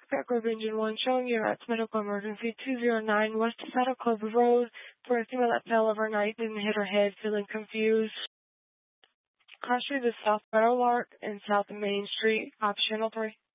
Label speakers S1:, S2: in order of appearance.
S1: Group Engine 1 showing you at medical emergency 209 West Saddle Club Road for a female that fell overnight, didn't hit her head, feeling confused. Cross Street is South Meadowlark and South Main Street, option 3.